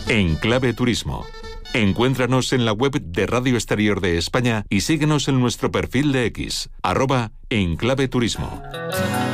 En Clave Turismo. Encuéntranos en la web de Radio Exterior de España y síguenos en nuestro perfil de X, @enclaveturismo.